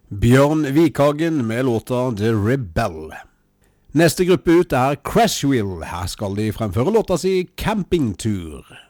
Bjørn Vikhagen med låta The Rebel. Neste gruppe ut er Crashwheel. Her skal de fremføre låta si Camping Tour.